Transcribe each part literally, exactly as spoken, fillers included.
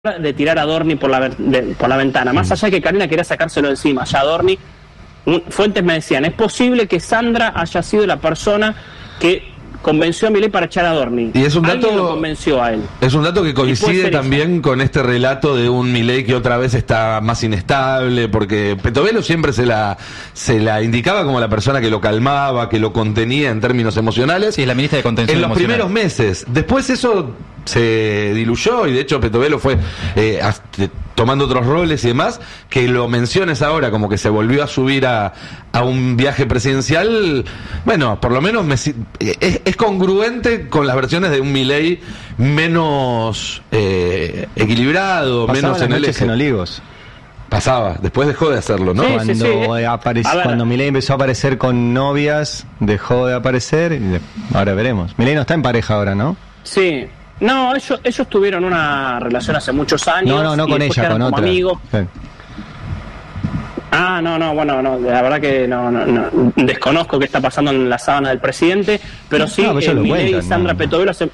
de tirar a Dorni por la, de, por la ventana, más allá de que Karina quería sacárselo encima, ya Dorni, un, fuentes me decían, es posible que Sandra haya sido la persona que convenció a Milei para echar a Dorni. Y es un dato, lo convenció a él. Es un dato que coincide también eso. con este relato de un Milei que otra vez está más inestable, porque Petovelo siempre se la se la indicaba como la persona que lo calmaba, que lo contenía en términos emocionales. Sí, la ministra de Contención en los emocional. primeros meses. Después eso se diluyó y de hecho Petovelo fue eh, hasta, tomando otros roles y demás. Que lo menciones ahora como que se volvió a subir a, a un viaje presidencial, bueno, por lo menos me, es, es congruente con las versiones de un Milei menos eh, equilibrado, Pasaba menos en el eje. En Olivos. Pasaba, después dejó de hacerlo, ¿no? Sí, Cuando, sí, sí. aparec- cuando Milei empezó a aparecer con novias, dejó de aparecer y de- ahora veremos. Milei no está en pareja ahora, ¿no? Sí. No, ellos, ellos tuvieron una relación hace muchos años. No, no, no con ella, con otra. Amigos. Sí. Ah, no, no, bueno, no, la verdad que no, no, no, desconozco qué está pasando en la sábana del presidente, pero sí, No, pero eh, lo Milei y cuentan, Sandra no. Petovelo se...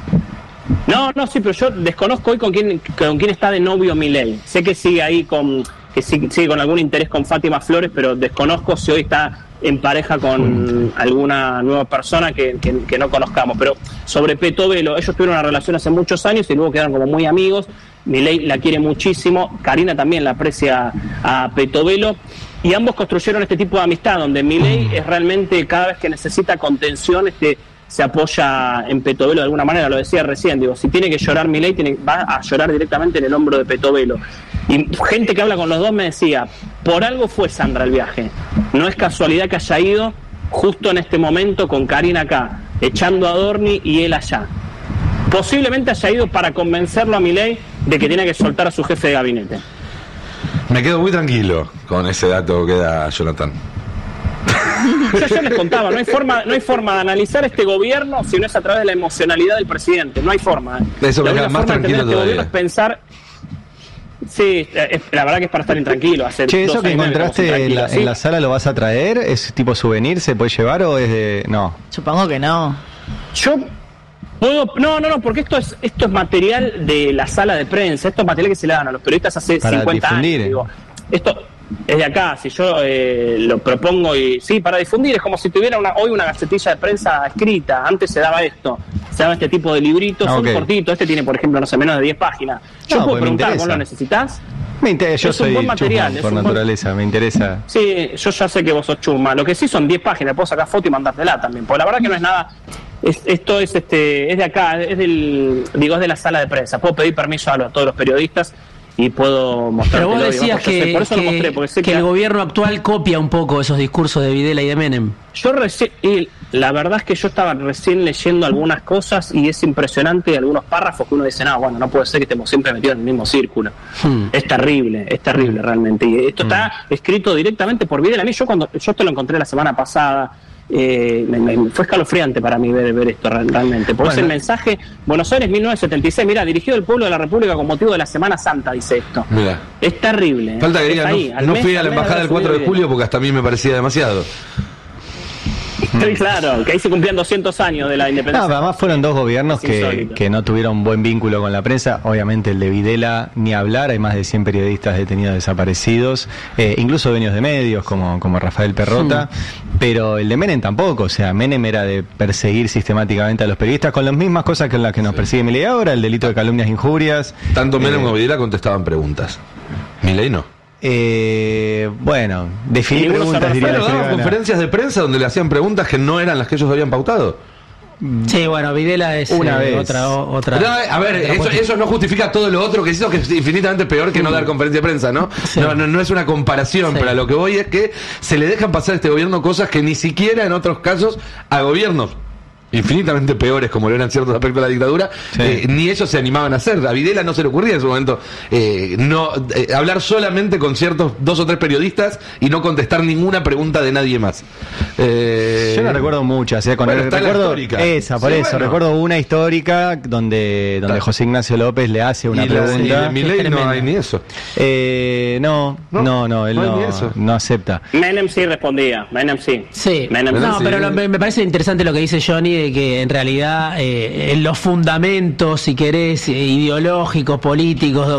No, no, sí, pero yo desconozco hoy con quién, con quién está de novio Milei. Sé que sigue ahí con, que sigue, sigue con algún interés con Fátima Flores, pero desconozco si hoy está en pareja con alguna nueva persona que, que, que no conozcamos. Pero sobre Petovelo, ellos tuvieron una relación hace muchos años y luego quedaron como muy amigos. Milei la quiere muchísimo, Karina también la aprecia a Petovelo, y ambos construyeron este tipo de amistad, donde Milei es realmente, cada vez que necesita contención, este se apoya en Petovelo de alguna manera. Lo decía recién, digo, si tiene que llorar Milei, tiene, va a llorar directamente en el hombro de Petovelo. Y gente que habla con los dos me decía, por algo fue Sandra el viaje, no es casualidad que haya ido justo en este momento con Karina acá, echando a Dorni y él allá. Posiblemente haya ido para convencerlo a Milei de que tiene que soltar a su jefe de gabinete. Me quedo muy tranquilo con ese dato que da Jonathan. Yo ya les contaba, no hay forma, no hay forma de analizar este gobierno si no es a través de la emocionalidad del presidente. No hay forma. Eso me La queda única más forma de tranquilo entender este gobierno todavía. es pensar. Sí, es, la verdad que es para estar intranquilo. Hace Che, dos ¿eso que años encontraste estamos en la, intranquilos, en la sala lo vas a traer? ¿Es tipo souvenir? ¿Se puede llevar o es de...? No. Supongo que no. ¿sí? Yo puedo. No, no, no, porque esto es esto es material de la sala de prensa. Esto es material que se le dan a los periodistas hace Para cincuenta difundir, años. eh. Digo, esto es de acá. Si yo eh, lo propongo y sí, para difundir, es como si tuviera una, hoy una gacetilla de prensa escrita. Antes se daba esto, se daba este tipo de libritos, Ah, son okay. cortitos. Este tiene, por ejemplo, no sé, menos de diez páginas. Yo No, puedo pues me preguntar, ¿vos interesa. lo necesitas? Me interesa, yo Es un soy buen material, chusma es por un buen- naturaleza, me interesa. Sí, yo ya sé que vos sos chuma. Lo que sí son diez páginas, puedo sacar foto y mandártela también. Porque la verdad que no es nada. Es, esto es este es de acá, es del digo es de la sala de prensa. Puedo pedir permiso a, los, a todos los periodistas y puedo mostrar. Pero vos decías que, por eso que, lo mostré, porque sé que que el gobierno actual copia un poco esos discursos de Videla y de Menem. yo recién y la verdad es que yo estaba recién leyendo algunas cosas y es impresionante algunos párrafos que uno dice, no, bueno, no puede ser que estemos siempre metidos en el mismo círculo. Hmm. Es terrible, es terrible realmente. Y esto está escrito directamente por Videla. A mí yo cuando yo esto lo encontré la semana pasada. Eh, me, me, fue escalofriante para mí ver, ver esto realmente. Porque Bueno. es el mensaje, Buenos Aires mil novecientos setenta y seis, mira, dirigido al pueblo de la República con motivo de la Semana Santa, dice esto. Mira. Es terrible. Falta que Es diga, ahí, no, al no mes- fui a al la mes embajada haber del cuatro de subido julio porque hasta a mí me parecía demasiado. Sí, claro, que ahí se cumplían doscientos años de la No, independencia. pero además fueron dos gobiernos Es que, insólito. que no tuvieron buen vínculo con la prensa. Obviamente el de Videla ni hablar, hay más de cien periodistas detenidos desaparecidos, eh, incluso dueños de medios como, como Rafael Perrota, pero el de Menem tampoco. O sea, Menem era de perseguir sistemáticamente a los periodistas con las mismas cosas que las que nos persigue Milei ahora, el delito de calumnias e injurias. Tanto Menem Eh, como Videla contestaban preguntas. Milei no. Eh, bueno, definir Y ninguno preguntas se diría Pero la daban escribana. conferencias de prensa donde le hacían preguntas que no eran las que ellos habían pautado. Sí, bueno, Videla es Una eh, vez. otra otra. No, a ver, otra eso, cuestión. eso no justifica todo lo otro que hizo, que es infinitamente peor que no dar conferencia de prensa, ¿no? Sí. No, no, no es una comparación, Sí. pero a lo que voy es que se le dejan pasar a este gobierno cosas que ni siquiera en otros casos a gobiernos infinitamente peores como lo eran ciertos aspectos de la dictadura, Sí. eh, ni ellos se animaban a hacer. A Videla no se le ocurría en su momento eh, no eh, hablar solamente con ciertos dos o tres periodistas y no contestar ninguna pregunta de nadie más. Eh, Yo no recuerdo muchas, eh, con bueno, el, está la recuerdo histórica. esa, por Sí, eso, bueno. recuerdo una histórica donde donde Está. José Ignacio López le hace una y la- y pregunta. de Milei no tremenda. hay ni eso. Eh, no, No, no, no, él no hay no, ni eso. no acepta. Menem sí respondía, Menem sí. Sí, Menem no, sí. pero lo- me, me parece interesante lo que dice Johnny que, que en realidad eh, en los fundamentos, si querés, eh, ideológicos, políticos,